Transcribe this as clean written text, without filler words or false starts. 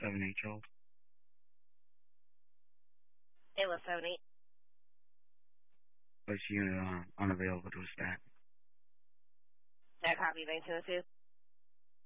7-8-year-old. Ayla 78. Police unit unavailable to a stat. That copy, 1902.